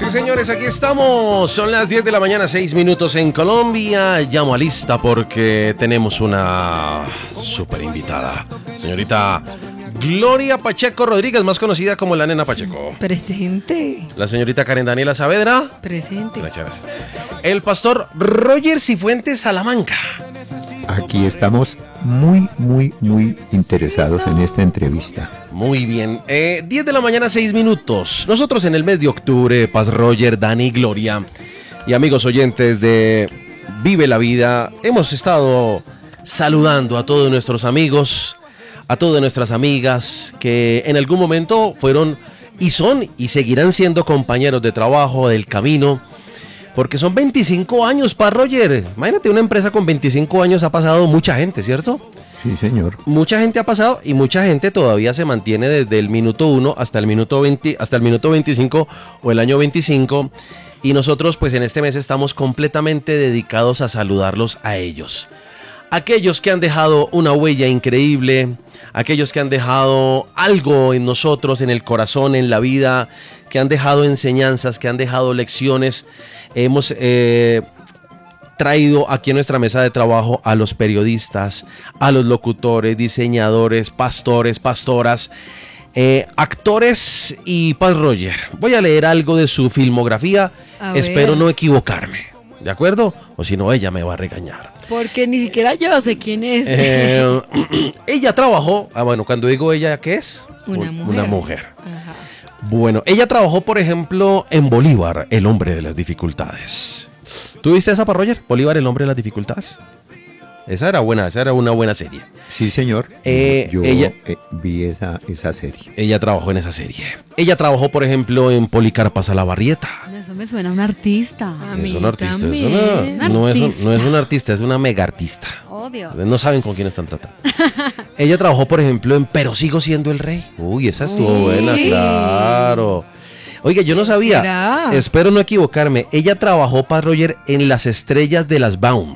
Sí, señores, aquí estamos. Son las 10 de la mañana, 6 minutos en Colombia. Llamo a lista porque tenemos una súper invitada. Señorita Gloria Pacheco Rodríguez, más conocida como la Nena Pacheco. Presente. La señorita Karen Daniela Saavedra. Presente. Gracias. El pastor Roger Cifuentes Salamanca. Aquí estamos muy interesados en esta entrevista. Muy bien, 10 de la mañana, 6 minutos. Nosotros en el mes de octubre, Paz Roger, Dani, Gloria y amigos oyentes de Vive la Vida, hemos estado saludando a todos nuestros amigos, a todas nuestras amigas que en algún momento fueron y son y seguirán siendo compañeros de trabajo, del camino. Porque son 25 años, Paz Roger. Imagínate, una empresa con 25 años ha pasado mucha gente, ¿cierto? Sí, señor. Mucha gente ha pasado y mucha gente todavía se mantiene desde el minuto 1 hasta el minuto 20, hasta el minuto 25 o el año 25. Y nosotros pues en este mes estamos completamente dedicados a saludarlos a ellos. Aquellos que han dejado una huella increíble, aquellos que han dejado algo en nosotros, en el corazón, en la vida, que han dejado enseñanzas, que han dejado lecciones. Hemos traído aquí en nuestra mesa de trabajo a los periodistas, a los locutores, diseñadores, pastores, pastoras, actores y Paz Roger. Voy a leer algo de su filmografía, espero no equivocarme, ¿de acuerdo? O si no, ella me va a regañar. Porque ni siquiera yo sé quién es. Ella trabajó, bueno, cuando digo ella, ¿qué es? Una mujer. Ajá. Bueno, ella trabajó, por ejemplo, en Bolívar, el hombre de las dificultades. ¿Tú viste esa, Paz Roger? Bolívar, el hombre de las dificultades. Esa era una buena serie. Sí, señor. Ella vi esa serie. Ella trabajó en esa serie. Ella trabajó, por ejemplo, en Policarpa Salabarrieta. Eso me suena a un artista. A mí Es un artista. también. No es un artista, es una mega artista. Oh, Dios. No saben con quién están tratando. Ella trabajó, por ejemplo, en Pero sigo siendo el rey. Uy, esa estuvo buena, claro. Oiga, yo no sabía. ¿Será? Espero no equivocarme. Ella trabajó, para Roger, en Las Estrellas de las Bound.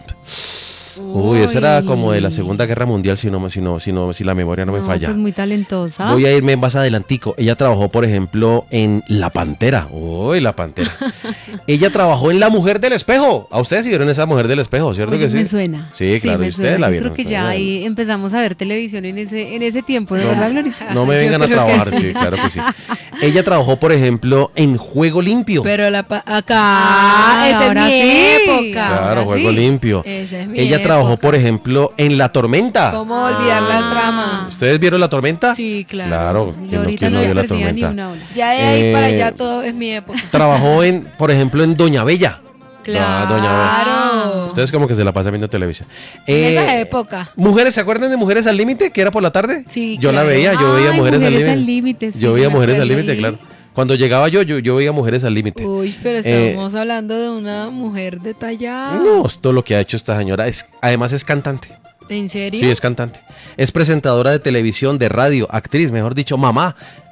Uy, esa era como de la Segunda Guerra Mundial, si la memoria no me falla. Pues muy talentosa. Voy a irme más adelantico. Ella trabajó, por ejemplo, en La Pantera. Uy, La Pantera. Ella trabajó en La Mujer del Espejo. A ustedes sí vieron esa Mujer del Espejo, ¿cierto? Oye, que sí? me suena. Sí, claro, me y ustedes suena. la Yo vieron. creo que ya ahí empezamos a ver televisión en ese tiempo, ¿de No, verdad, Glorita? no me Yo vengan a creo que trabajar, sí. sí, claro que sí. Ella trabajó, por ejemplo, en Juego Limpio. Pero acá, Ah, esa es ahora mi sí. época. Claro, ahora Juego sí. Limpio. Esa es mi Ella trabajó, época. por ejemplo, en La Tormenta. ¿Cómo olvidar la trama? ¿Ustedes vieron La Tormenta? Sí, claro. Claro, Glorita ¿quién no vio se La perdía ni Tormenta? una hora. Ya de ahí para allá todo es mi época. Trabajó por ejemplo, en Doña Bella. Claro. Doña Bella. Ustedes como que se la pasan viendo televisión. En esa época. Mujeres, ¿se acuerdan de Mujeres al Límite? Que era por la tarde. Sí, Yo la claro. veía, yo veía Ay, Mujeres al Mujeres Límite. al Límite, sí, Yo veía me Mujeres al acuerdo Límite, ahí. claro. Cuando llegaba yo veía Mujeres al Límite. Uy, pero estamos hablando de una mujer detallada. No, todo lo que ha hecho esta señora además es cantante. ¿En serio? Sí, es cantante. Es presentadora de televisión, de radio, actriz, mejor dicho, mamá.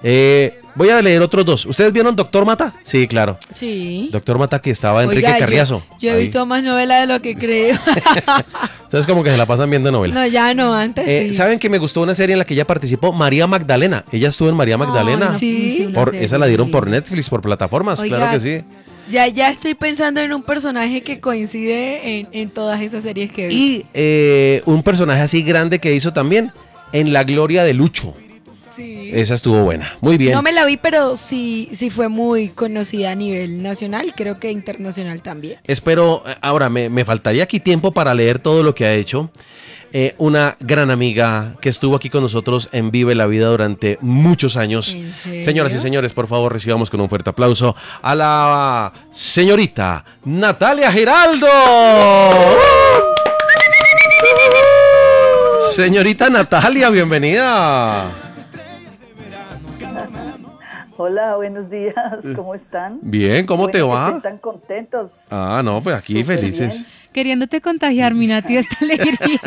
Voy a leer otros dos. ¿Ustedes vieron Doctor Mata? Sí, claro. Sí. Doctor Mata, que estaba Enrique Oiga, Carriazo. Yo he Ahí. visto más novelas de lo que creo. Ustedes como que se la pasan viendo novelas. No, ya no, antes sí. ¿Saben que me gustó una serie en la que ella participó? María Magdalena. Ella estuvo en María Magdalena. Ay, Sí. una serie Esa la dieron por increíble. Netflix, por plataformas, Oiga, claro que sí. Ya estoy pensando en un personaje que coincide en todas esas series que vi. Y un personaje así grande que hizo también en La Gloria de Lucho. Sí. Esa estuvo buena. Muy bien. No me la vi, pero sí fue muy conocida a nivel nacional, creo que internacional también. Espero, ahora me faltaría aquí tiempo para leer todo lo que ha hecho. Una gran amiga que estuvo aquí con nosotros en Vive la Vida durante muchos años. ¿En serio? Señoras y señores, por favor, recibamos con un fuerte aplauso a la señorita Natalia Giraldo. Señorita Natalia, bienvenida. Hola, buenos días, ¿cómo están? Bien, ¿cómo te Bueno, que va? estén tan contentos. Ah, no, pues aquí Súper felices. bien. Queriéndote contagiar, mi Nati, esta alegría.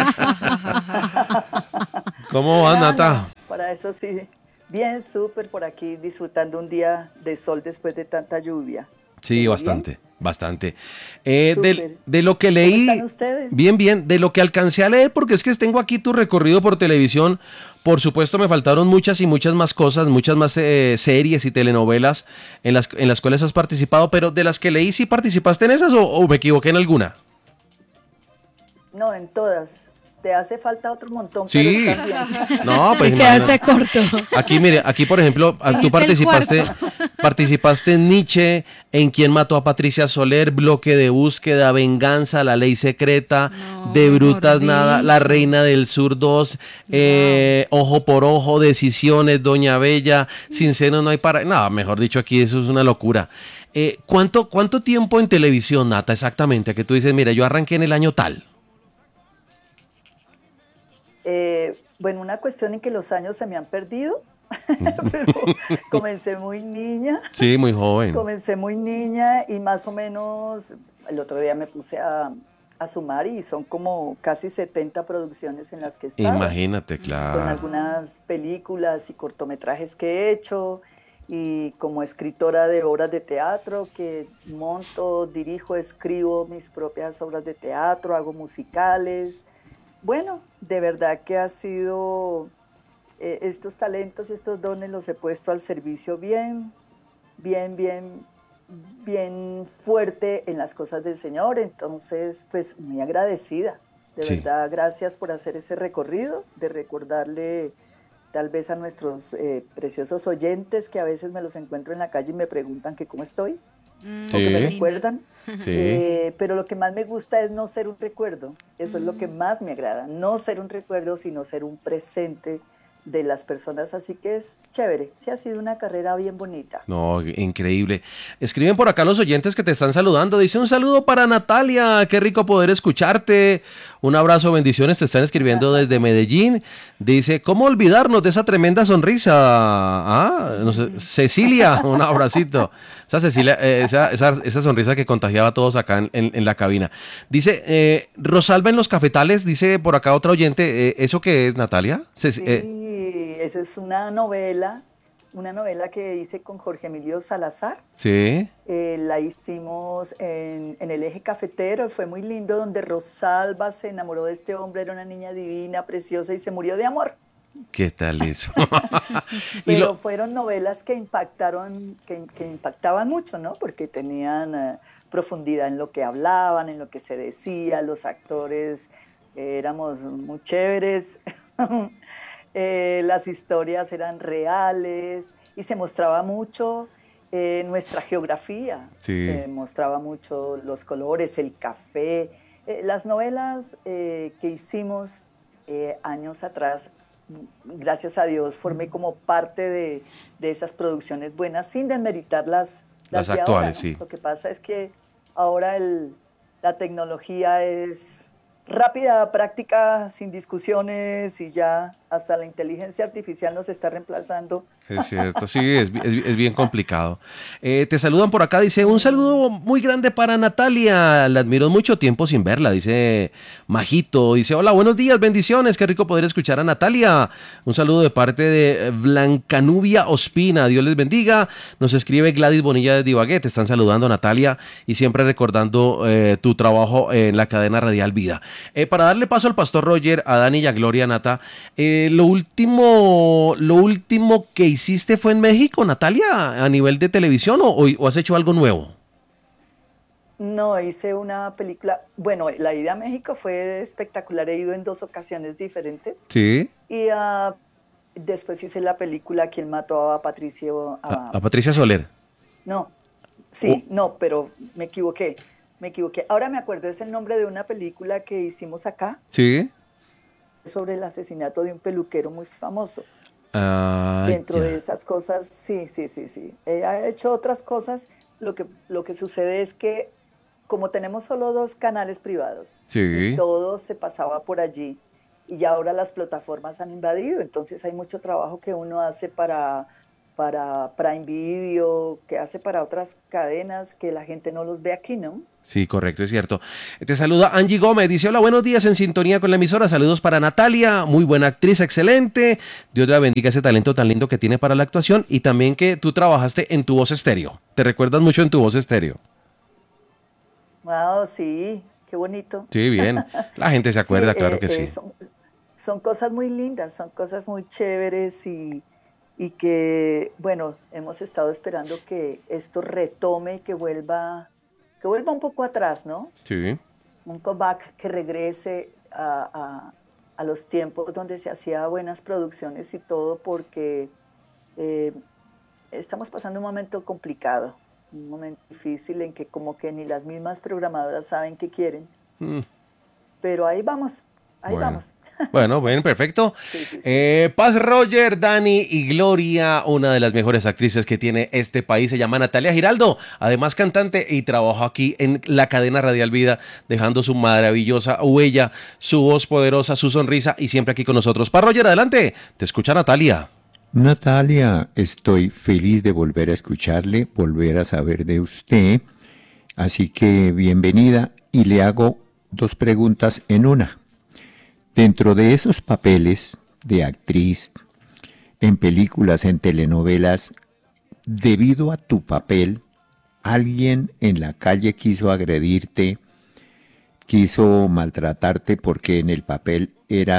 ¿Cómo vas, Nata? Para eso sí, bien, súper por aquí disfrutando un día de sol después de tanta lluvia. Sí, ¿Todo bastante, bastante. Súper. De lo que ¿Cómo leí, están ustedes? bien, bien, de lo que alcancé a leer, porque es que tengo aquí tu recorrido por televisión. Por supuesto, me faltaron muchas y muchas más cosas, muchas más series y telenovelas en las cuales has participado, pero de las que leí, ¿sí participaste en esas o me equivoqué en alguna? No, en todas. Te hace falta otro montón, pero Sí, están bien. no, pues Te quedaste imagínate. corto. Aquí, mire, aquí por ejemplo, tú Viniste el participaste en Nietzsche, en Quién mató a Patricia Soler, Bloque de búsqueda, Venganza, La ley secreta, No, De mejor brutas nada, La dicho. reina del sur 2, Wow. Ojo por ojo, Decisiones, Doña Bella, Sin seno no hay para... No, mejor dicho, aquí eso es una locura. ¿Cuánto tiempo en televisión, Nata, exactamente? Que tú dices, mira, yo arranqué en el año tal. Bueno, una cuestión en que los años se me han perdido, pero comencé muy niña, Sí, muy joven. comencé muy niña y más o menos el otro día me puse a sumar y son como casi 70 producciones en las que he estado, Imagínate, con claro. algunas películas y cortometrajes que he hecho y como escritora de obras de teatro que monto, dirijo, escribo mis propias obras de teatro, hago musicales. Bueno, de verdad que ha sido estos talentos y estos dones los he puesto al servicio bien, bien, bien, bien fuerte en las cosas del Señor. Entonces, pues muy agradecida. De Sí. verdad, gracias por hacer ese recorrido, de recordarle tal vez a nuestros preciosos oyentes que a veces me los encuentro en la calle y me preguntan que cómo estoy o que me Sí. Linda. recuerdan. Sí. Pero lo que más me gusta es no ser un recuerdo. Eso es lo que más me agrada. No ser un recuerdo, sino ser un presente de las personas. Así que es chévere. Sí ha sido una carrera bien bonita. No, increíble. Escriben por acá los oyentes que te están saludando. Dice un saludo para Natalia. Qué rico poder escucharte. Un abrazo, bendiciones. Te están escribiendo desde Medellín. Dice, ¿cómo olvidarnos de esa tremenda sonrisa? Ah, no sé, Cecilia, un abracito. Esa Cecilia, esa sonrisa que contagiaba a todos acá en la cabina. Dice, Rosalba en los cafetales. Dice por acá otra oyente. ¿Eso qué es, Natalia? Sí, esa es una novela que hice con Jorge Emilio Salazar. Sí. La hicimos en el eje cafetero, fue muy lindo, donde Rosalba se enamoró de este hombre, era una niña divina, preciosa y se murió de amor. ¿Qué tal eso? y Pero lo, fueron novelas que impactaron, que impactaban mucho, ¿no? Porque tenían profundidad en lo que hablaban, en lo que se decía, los actores éramos muy chéveres, las historias eran reales y se mostraba mucho nuestra geografía, sí. se mostraba mucho los colores, el café. Las novelas que hicimos años atrás, gracias a Dios, formé como parte de esas producciones buenas, sin desmeritar Las las de ahora, actuales, ¿no? sí. Lo que pasa es que ahora la tecnología es rápida, práctica, sin discusiones y ya hasta la inteligencia artificial nos está reemplazando. Es cierto, sí, es bien complicado. Te saludan por acá, dice, un saludo muy grande para Natalia, la admiro mucho tiempo sin verla, dice Majito, dice, hola, buenos días, bendiciones, qué rico poder escuchar a Natalia. Un saludo de parte de Blancanubia Ospina, Dios les bendiga. Nos escribe Gladys Bonilla de Ibagué, te están saludando Natalia y siempre recordando tu trabajo en la cadena radial Vida. Para darle paso al pastor Roger, a Dani y a Gloria, Nata, lo último que hiciste fue en México, Natalia, a nivel de televisión o has hecho algo nuevo? No, hice una película, bueno, la ida a México fue espectacular, he ido en 2 ocasiones diferentes Sí. y después hice la película ¿Quién mató a Patricio? A Patricia Soler. No, Oh, sí, no, pero me equivoqué. Ahora me acuerdo, es el nombre de una película que hicimos acá sí. sobre el asesinato de un peluquero muy famoso. Ah, Dentro de ya. esas cosas, sí, sí, sí, sí. He hecho otras cosas. Lo que sucede es que como tenemos solo 2 canales privados y Sí. todo se pasaba por allí y ya ahora las plataformas han invadido, entonces hay mucho trabajo que uno hace para Prime Video, que hace para otras cadenas que la gente no los ve aquí, ¿no? Sí, correcto, es cierto. Te saluda Angie Gómez, dice, hola, buenos días, en sintonía con la emisora, saludos para Natalia, muy buena actriz, excelente, Dios la bendiga ese talento tan lindo que tiene para la actuación y también que tú trabajaste en Tu Voz Estéreo, ¿te recuerdas mucho en Tu Voz Estéreo? Wow, sí, qué bonito. Sí, bien, la gente se acuerda, Sí, claro que sí. son cosas muy lindas, son cosas muy chéveres y que, bueno, hemos estado esperando que esto retome y que vuelva un poco atrás, ¿no? Sí. Un comeback que regrese a los tiempos donde se hacía buenas producciones y todo, porque estamos pasando un momento complicado, un momento difícil en que como que ni las mismas programadoras saben qué quieren, Mm. pero ahí vamos, ahí Bueno. vamos. Bueno, bien, perfecto. Sí, sí, sí. Paz Roger, Dani y Gloria, una de las mejores actrices que tiene este país, se llama Natalia Giraldo, además cantante y trabajó aquí en la cadena Radial Vida, dejando su maravillosa huella, su voz poderosa, su sonrisa y siempre aquí con nosotros. Paz Roger, adelante, te escucha Natalia. Natalia, estoy feliz de volver a escucharle, volver a saber de usted. Así que bienvenida y le hago 2 preguntas en una. Dentro de esos papeles de actriz, en películas, en telenovelas, debido a tu papel, alguien en la calle quiso agredirte, quiso maltratarte porque en el papel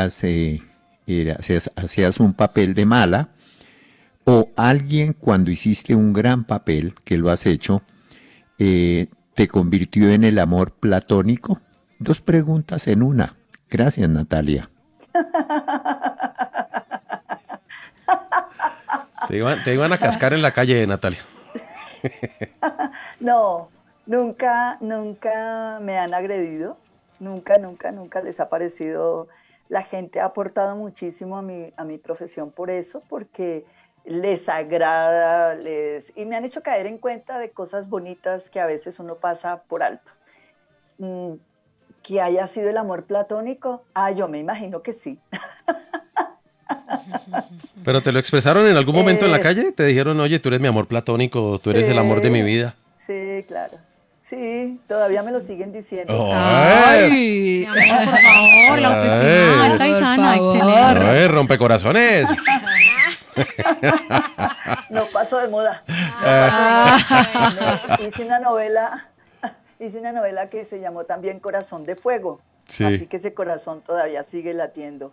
hacías un papel de mala, o alguien cuando hiciste un gran papel, que lo has hecho, te convirtió en el amor platónico. 2 preguntas en una. Gracias, Natalia. Te iban a cascar en la calle, Natalia. No, nunca me han agredido, nunca les ha parecido. La gente ha aportado muchísimo a mi profesión por eso, porque les agrada, y me han hecho caer en cuenta de cosas bonitas que a veces uno pasa por alto. Que haya sido el amor platónico, yo me imagino que sí. ¿Pero te lo expresaron en algún momento en la calle? ¿Te dijeron, oye, tú eres mi amor platónico, tú eres el amor de mi vida? Sí, claro. Sí, todavía me lo siguen diciendo. Oh. Ay, Mi amor, por favor, la autoestima alta y por sana, favor. excelente. Ay, rompecorazones. No paso de moda. No, hice una novela que se llamó también Corazón de Fuego. Sí. Así que ese corazón todavía sigue latiendo.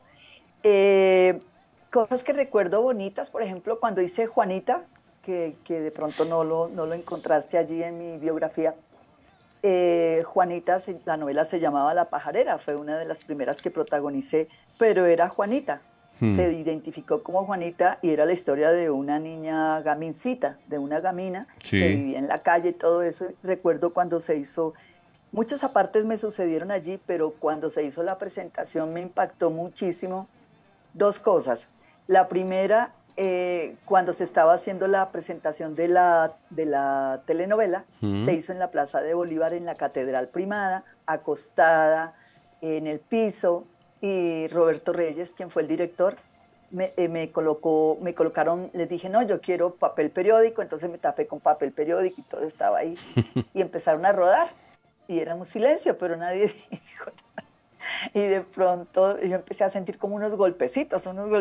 Cosas que recuerdo bonitas, por ejemplo, cuando hice Juanita, que de pronto no lo encontraste allí en mi biografía. Juanita, la novela se llamaba La Pajarera, fue una de las primeras que protagonicé, pero era Juanita. Se identificó como Juanita y era la historia de una niña gamincita, de una gamina que vivía en la calle y todo eso. Recuerdo cuando se hizo, muchas apartes me sucedieron allí, pero cuando se hizo la presentación me impactó muchísimo 2 cosas. La primera, cuando se estaba haciendo la presentación de la telenovela, se hizo en la Plaza de Bolívar, en la Catedral Primada, acostada en el piso, y Roberto Reyes, quien fue el director, me colocaron, les dije, no, yo quiero papel periódico, entonces me tapé con papel periódico y todo estaba ahí. Y empezaron a rodar, y era un silencio, pero nadie dijo nada. Y de pronto yo empecé a sentir como unos golpecitos.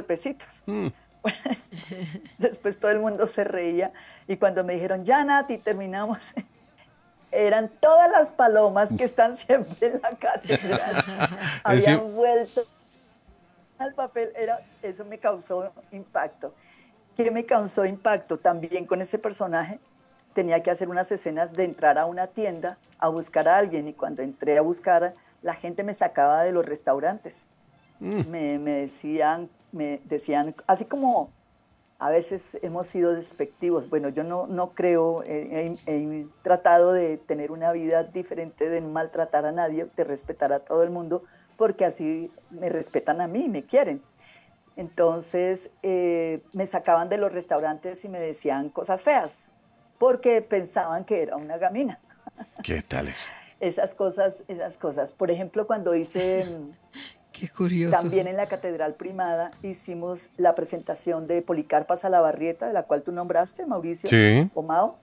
Después todo el mundo se reía, y cuando me dijeron, ya Nati, terminamos, eran todas las palomas que están siempre en la catedral. Habían vuelto al papel, eso me causó impacto. ¿Qué me causó impacto? También con ese personaje tenía que hacer unas escenas de entrar a una tienda a buscar a alguien, y cuando entré a buscar, la gente me sacaba de los restaurantes. Me decían, así como a veces hemos sido despectivos. Bueno, yo no creo, he tratado de tener una vida diferente, de no maltratar a nadie, de respetar a todo el mundo, porque así me respetan a mí, me quieren. Entonces me sacaban de los restaurantes y me decían cosas feas, porque pensaban que era una gamina. ¿Qué tal eso? Esas cosas. Por ejemplo, cuando hice Qué curioso. También en la Catedral Primada hicimos la presentación de Policarpa Salabarrieta, de la cual tú nombraste, Mauricio, Sí. o Mao.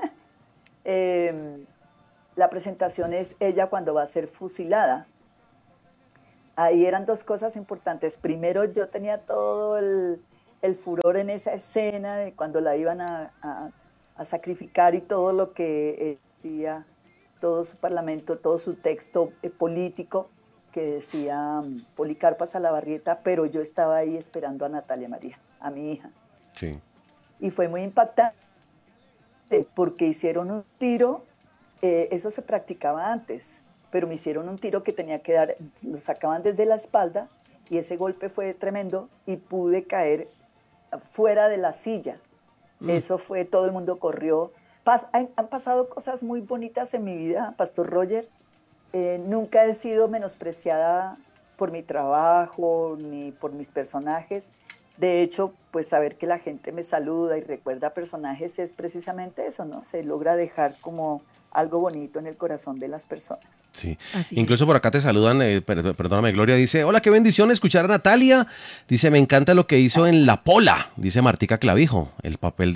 Eh, la presentación es ella cuando va a ser fusilada. Ahí eran dos cosas importantes. Primero, yo tenía todo el furor en esa escena de cuando la iban a sacrificar y todo lo que decía, todo su parlamento, todo su texto político que decía Policarpa Salabarrieta, pero yo estaba ahí esperando a Natalia María, a mi hija. Sí. Y fue muy impactante porque hicieron un tiro, eso se practicaba antes, pero me hicieron un tiro que tenía que dar, lo sacaban desde la espalda y ese golpe fue tremendo y pude caer fuera de la silla. Eso fue, todo el mundo corrió. Han pasado cosas muy bonitas en mi vida, Pastor Roger. Nunca he sido menospreciada por mi trabajo ni por mis personajes. De hecho, pues saber que la gente me saluda y recuerda personajes es precisamente eso, ¿no? Se logra dejar como algo bonito en el corazón de las personas. Sí. Así Incluso es. por acá te saludan, perdóname, Gloria, dice, hola, qué bendición escuchar a Natalia. Dice, me encanta lo que hizo en La Pola, dice Martica Clavijo, el papel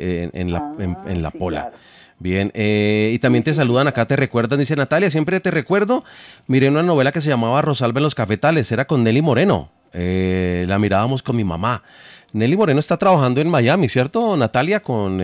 en La Sí, Pola. claro. Bien, y también Sí, te sí, saludan sí, acá, claro. te recuerdan, dice Natalia, siempre te recuerdo. Miré una novela que se llamaba Rosalba en los cafetales, era con Nelly Moreno. La mirábamos con mi mamá. Nelly Moreno está trabajando en Miami, ¿cierto, Natalia?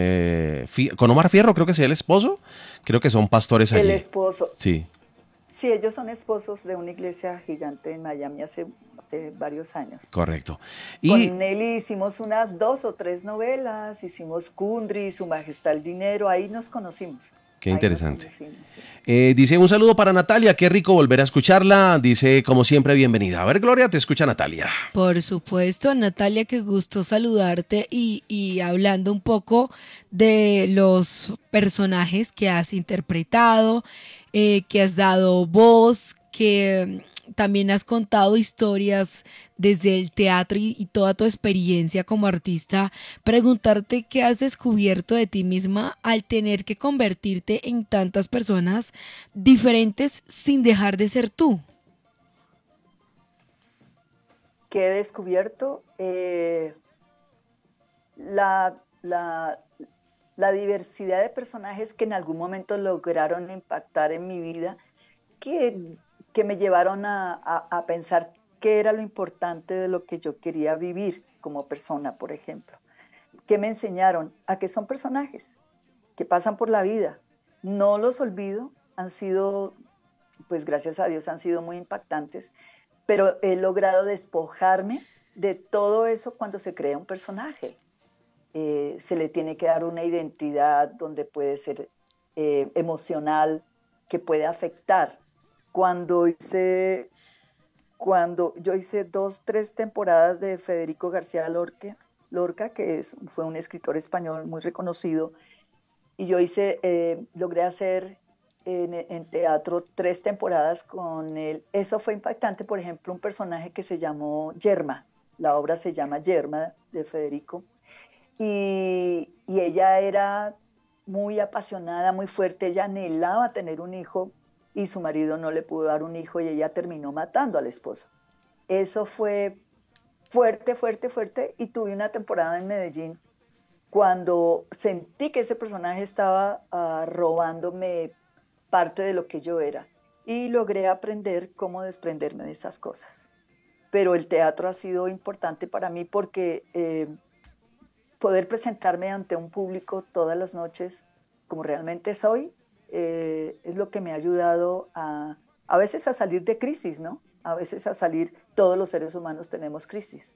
Con Omar Fierro, creo que sea el esposo. Creo que son pastores El allí. esposo, Sí, sí, ellos son esposos de una iglesia gigante en Miami hace varios años. correcto. Y Con Nelly hicimos unas 2 o 3 novelas, hicimos Kundry, Su Majestad el Dinero, ahí nos conocimos. qué Ahí nos interesante. conocimos, sí. Dice un saludo para Natalia, qué rico volver a escucharla. Dice, como siempre, bienvenida. A ver, Gloria, te escucha Natalia. Por supuesto, Natalia, qué gusto saludarte y hablando un poco de los personajes que has interpretado, que has dado voz, que también has contado historias desde el teatro y toda tu experiencia como artista, preguntarte qué has descubierto de ti misma al tener que convertirte en tantas personas diferentes sin dejar de ser tú. ¿Qué he descubierto? La, la, la diversidad de personajes que en algún momento lograron impactar en mi vida, que, que me llevaron a pensar qué era lo importante de lo que yo quería vivir como persona, por ejemplo. ¿Qué me enseñaron? A que son personajes que pasan por la vida. No los olvido, han sido, pues gracias a Dios, han sido muy impactantes, pero he logrado despojarme de todo eso cuando se crea un personaje. Se le tiene que dar una identidad donde puede ser emocional, que puede afectar. Cuando hice, cuando yo hice 2, 3 temporadas de Federico García Lorca, que fue un escritor español muy reconocido, y yo logré hacer en teatro 3 temporadas con él. Eso fue impactante, por ejemplo, un personaje que se llamó Yerma, la obra se llama Yerma de Federico, y ella era muy apasionada, muy fuerte, ella anhelaba tener un hijo y su marido no le pudo dar un hijo y ella terminó matando al esposo. Eso fue fuerte, fuerte, fuerte, y tuve una temporada en Medellín cuando sentí que ese personaje estaba robándome parte de lo que yo era y logré aprender cómo desprenderme de esas cosas. Pero el teatro ha sido importante para mí porque poder presentarme ante un público todas las noches como realmente soy es lo que me ha ayudado a veces a salir de crisis, ¿no? A veces a salir, todos los seres humanos tenemos crisis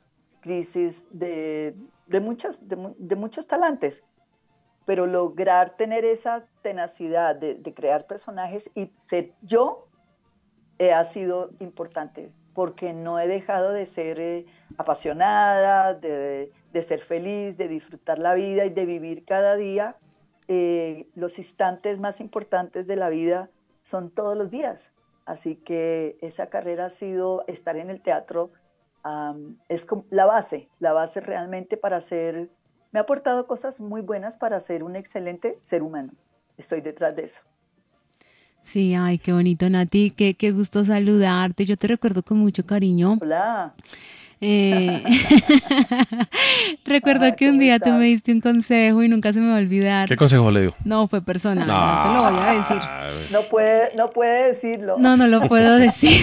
de muchos talantes, pero lograr tener esa tenacidad de crear personajes y ser yo ha sido importante, porque no he dejado de ser apasionada, de ser feliz, de disfrutar la vida y de vivir cada día. Los instantes más importantes de la vida son todos los días, así que esa carrera ha sido estar en el teatro. Es la base realmente para ser, me ha aportado cosas muy buenas para ser un excelente ser humano. Estoy detrás de eso. Sí, ay, qué bonito, Nati, qué gusto saludarte. Yo te recuerdo con mucho cariño. Hola, Eh, Recuerdo que un ¿cómo día tú me estás? diste un consejo y nunca se me va a olvidar. ¿Qué consejo le dio? No, fue personal, no te lo voy a decir. Ah, No puede decirlo. No, no lo puedo decir.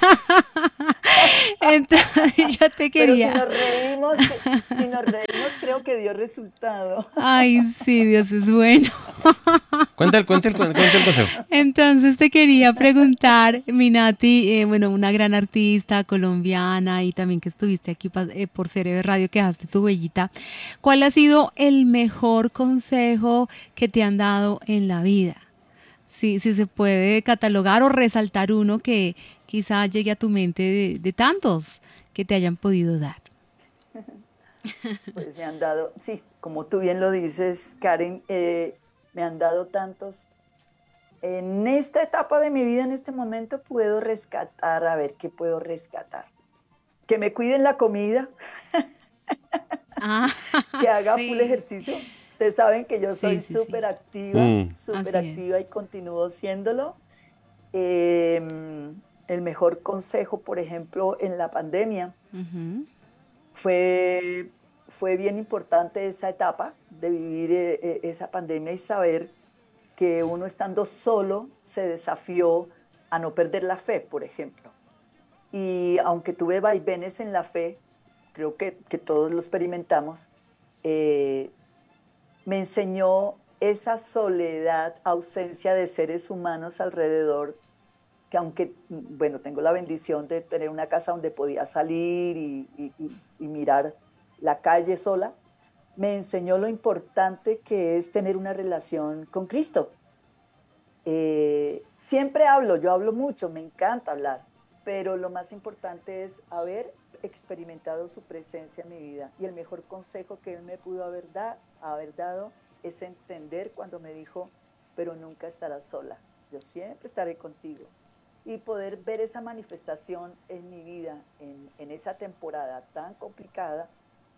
Entonces yo te Pero quería. si nos reímos, creo que dio resultado. Ay, sí, Dios es bueno. cuente el consejo. Entonces te quería preguntar, Minati, bueno, una gran artista colombiana y también que estuviste aquí por Cereve Radio, que dejaste tu huellita. ¿Cuál ha sido el mejor consejo que te han dado en la vida? Si se puede catalogar o resaltar uno que quizá llegue a tu mente de tantos que te hayan podido dar. Pues me han dado, sí, como tú bien lo dices, Karen, me han dado tantos. En esta etapa de mi vida, en este momento, puedo rescatar, a ver qué puedo rescatar. Que me cuiden la comida, Ah, que haga full sí, ejercicio. Ustedes saben que yo sí, soy sí, sí. Mm, Así súper es. activa y continúo siéndolo. Eh, el mejor consejo, por ejemplo, en la pandemia, Ujú. fue, fue bien importante esa etapa de vivir esa pandemia y saber que uno estando solo se desafió a no perder la fe, por ejemplo. Y aunque tuve vaivenes en la fe, creo que todos lo experimentamos, eh, me enseñó esa soledad, ausencia de seres humanos alrededor, que aunque, bueno, tengo la bendición de tener una casa donde podía salir y mirar la calle sola, me enseñó lo importante que es tener una relación con Cristo. Siempre hablo, yo hablo mucho, me encanta hablar, pero lo más importante es haber experimentado su presencia en mi vida. Y el mejor consejo que él me pudo haber dado es entender cuando me dijo, pero nunca estarás sola, yo siempre estaré contigo. Y poder ver esa manifestación en mi vida, en esa temporada tan complicada,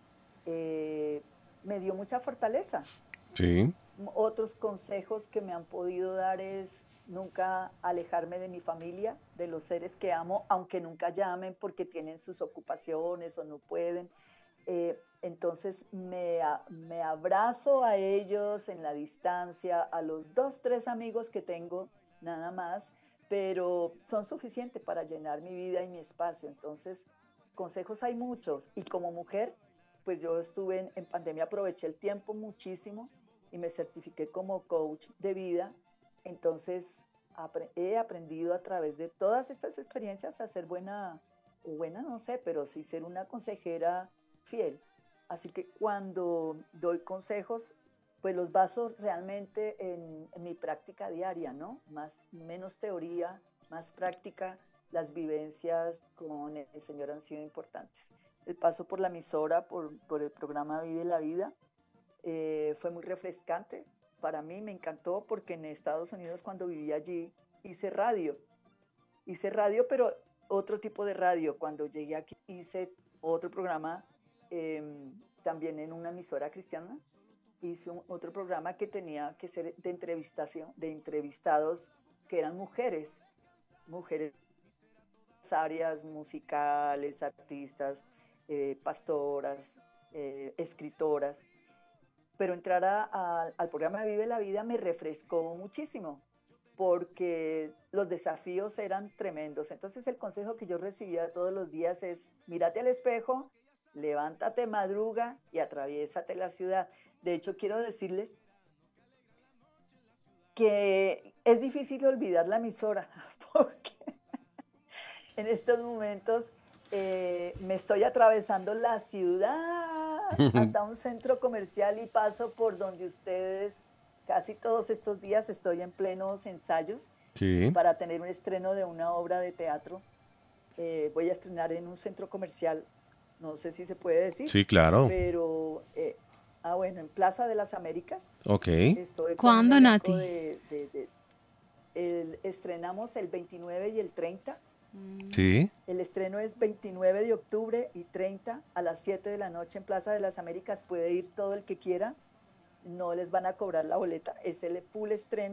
eh, me dio mucha fortaleza. sí. Otros consejos que me han podido dar es nunca alejarme de mi familia, de los seres que amo, aunque nunca llamen porque tienen sus ocupaciones o no pueden. Entonces me abrazo a ellos en la distancia, a los dos, tres amigos que tengo, nada más, pero son suficientes para llenar mi vida y mi espacio. Entonces, consejos hay muchos. Y como mujer, pues yo estuve en pandemia, aproveché el tiempo muchísimo y me certifiqué como coach de vida. Entonces, he aprendido a través de todas estas experiencias a ser buena, o buena no sé, pero sí ser una consejera fiel. Así que cuando doy consejos, pues los baso realmente en mi práctica diaria, ¿no? Menos teoría, más práctica. Las vivencias con el Señor han sido importantes. El paso por la emisora, por el programa Vive la Vida, fue muy refrescante. Para mí me encantó porque en Estados Unidos cuando viví allí hice radio. Hice radio, pero otro tipo de radio. Cuando llegué aquí hice otro programa eh, también en una emisora cristiana. Hice otro programa que tenía que ser de entrevistación, de entrevistados que eran mujeres áreas musicales, artistas, pastoras, escritoras, pero entrar al programa Vive la Vida me refrescó muchísimo porque los desafíos eran tremendos. Entonces el consejo que yo recibía todos los días es, mírate al espejo, levántate, madruga y atraviésate la ciudad. De hecho, quiero decirles que es difícil olvidar la emisora porque en estos momentos me estoy atravesando la ciudad hasta un centro comercial y paso por donde ustedes, casi todos estos días estoy en plenos ensayos Sí. para tener un estreno de una obra de teatro. Voy a estrenar en un centro comercial, no sé si se puede decir, Sí, claro. pero, bueno, en Plaza de las Américas. Ok. Estoy con un ¿Cuándo, elenco Nati? estrenamos el 29 y el 30. Sí. El estreno es 29 de octubre y 30 a las 7 de la noche en Plaza de las Américas. Puede ir todo el que quiera, no les van a cobrar la boleta, es el full estreno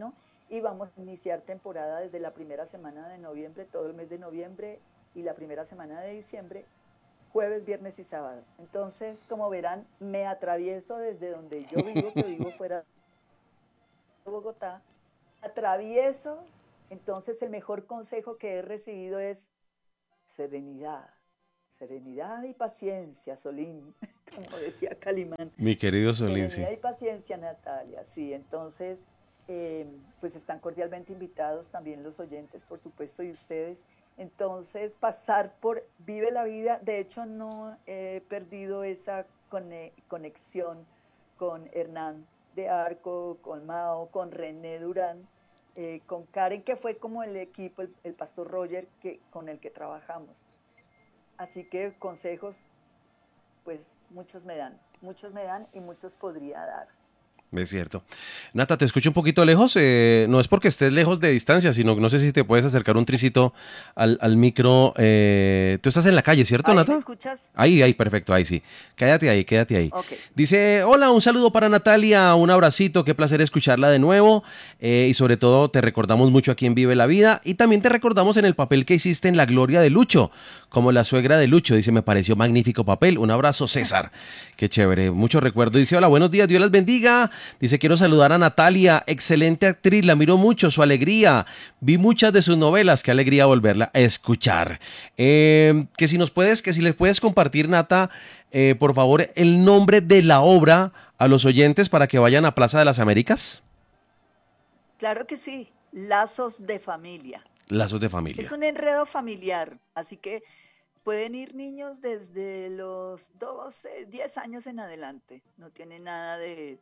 y vamos a iniciar temporada desde la primera semana de noviembre, todo el mes de noviembre y la primera semana de diciembre, jueves, viernes y sábado. Entonces, como verán, me atravieso desde donde yo vivo, que vivo fuera de Bogotá, atravieso. Entonces, el mejor consejo que he recibido es serenidad, serenidad y paciencia, Solín, como decía Calimán. Mi querido Solín, sí. Serenidad y paciencia, Natalia, sí. Entonces, pues están cordialmente invitados también los oyentes, por supuesto, y ustedes. Entonces, pasar por Vive la Vida, de hecho no he perdido esa conexión con Hernán de Arco, con Mao, con René Durán, con Karen, que fue como el equipo, el pastor Roger, con el que trabajamos. Así que consejos, pues muchos me dan y muchos podría dar. Es cierto. Nata, te escucho un poquito lejos. No es porque estés lejos de distancia, sino que no sé si te puedes acercar un tricito al micro. Tú estás en la calle, ¿cierto, Nata? ¿Me escuchas? Ahí, perfecto, ahí sí. Quédate ahí. Okay. Dice, hola, un saludo para Natalia, un abracito, qué placer escucharla de nuevo. Y sobre todo te recordamos mucho aquí en Vive la Vida. Y también te recordamos en el papel que hiciste en La Gloria de Lucho, como la suegra de Lucho. Dice, me pareció magnífico papel. Un abrazo, César. Qué chévere, mucho recuerdo. Dice, hola, buenos días, Dios las bendiga. Dice, quiero saludar a Natalia, excelente actriz, la miro mucho, su alegría. Vi muchas de sus novelas, qué alegría volverla a escuchar. Que si les puedes compartir, Nata, por favor, el nombre de la obra a los oyentes para que vayan a Plaza de las Américas. Claro que sí, Lazos de Familia. Lazos de Familia. Es un enredo familiar, así que pueden ir niños desde los 12, 10 años en adelante. No tiene nada de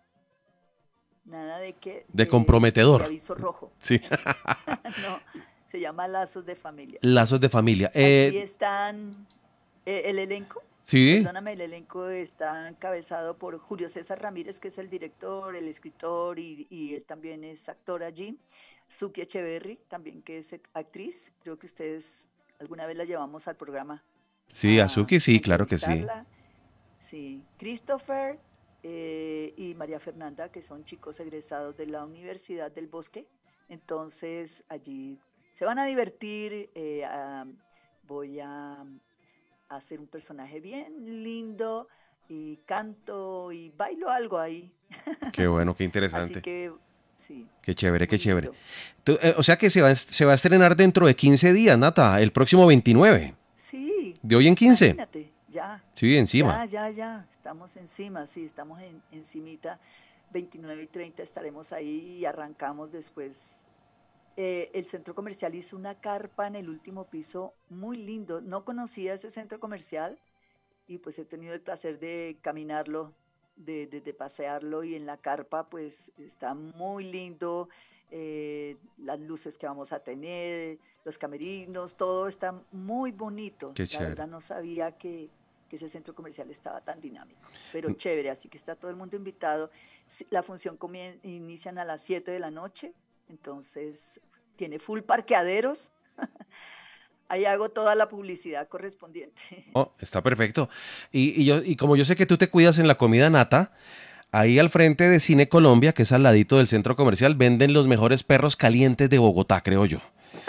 comprometedor. De aviso rojo. Sí. No, se llama Lazos de Familia. Lazos de Familia. Aquí están el elenco. Sí. Perdóname, el elenco está encabezado por Julio César Ramírez, que es el director, el escritor y él también es actor allí. Suki Echeverry, también que es actriz. Creo que ustedes alguna vez la llevamos al programa. Sí, a Suki, sí, claro que sí. Sí, Christopher y María Fernanda, que son chicos egresados de la Universidad del Bosque. Entonces, allí se van a divertir. Voy a hacer un personaje bien lindo y canto y bailo algo ahí. Qué bueno, qué interesante. Así que, sí. Qué chévere, qué chévere. O sea que se va a estrenar dentro de 15 días, Nata, el próximo 29. Sí. ¿De hoy en 15? Imagínate, ya. Sí, encima. Ya. Estamos encima, sí, estamos encimita. 29 y 30 estaremos ahí y arrancamos después. El centro comercial hizo una carpa en el último piso muy lindo. No conocía ese centro comercial y pues he tenido el placer de caminarlo, de pasearlo, y en la carpa pues está muy lindo. Las luces que vamos a tener, los camerinos, todo está muy bonito. Qué la chévere. verdad no sabía que ese centro comercial estaba tan dinámico, pero chévere, así que está todo el mundo invitado. La función inician a las 7 de la noche, entonces tiene full parqueaderos. Ahí hago toda la publicidad correspondiente. Oh, está perfecto. Y como yo sé que tú te cuidas en la comida, Nata, ahí al frente de Cine Colombia, que es al ladito del centro comercial, venden los mejores perros calientes de Bogotá, creo yo.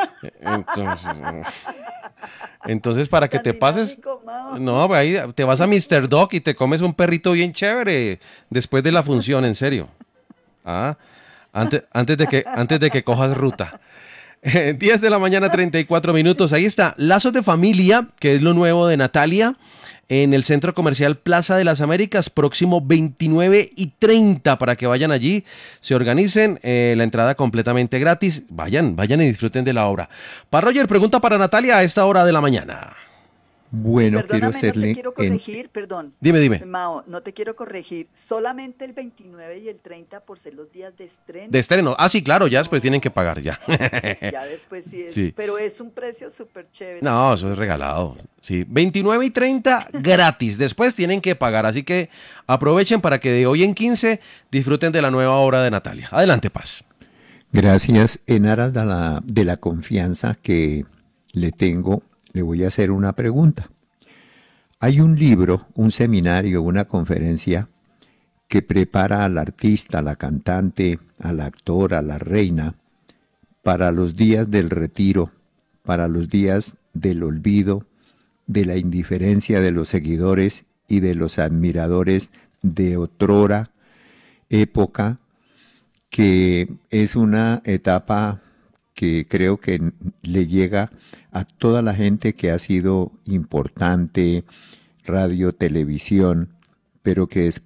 Entonces para que te pases, no, ahí te vas a Mr. Dog y te comes un perrito bien chévere después de la función, en serio. Antes de que cojas ruta. 10 de la mañana, 34 minutos. Ahí está, Lazos de Familia, que es lo nuevo de Natalia, en el Centro Comercial Plaza de las Américas, próximo 29 y 30, para que vayan allí, se organicen, la entrada completamente gratis. Vayan y disfruten de la obra. Roger, pregunta para Natalia a esta hora de la mañana. Bueno, Perdóname, quiero hacerle... no te quiero corregir, perdón. Dime. Mao, no te quiero corregir. Solamente el 29 y el 30 por ser los días de estreno. De estreno. Sí, claro, ya después tienen que pagar ya. Ya después sí es. Sí. Pero es un precio súper chévere. No, eso es regalado. Sí, 29 y 30 gratis. Después tienen que pagar. Así que aprovechen para que de hoy en 15 disfruten de la nueva obra de Natalia. Adelante, Paz. Gracias. En aras de la confianza que le tengo, le voy a hacer una pregunta. Hay un libro, un seminario, una conferencia que prepara al artista, a la cantante, al actor, a la reina, para los días del retiro, para los días del olvido, de la indiferencia de los seguidores y de los admiradores de otrora época, que es una etapa que creo que le llega a toda la gente que ha sido importante, radio, televisión, pero que después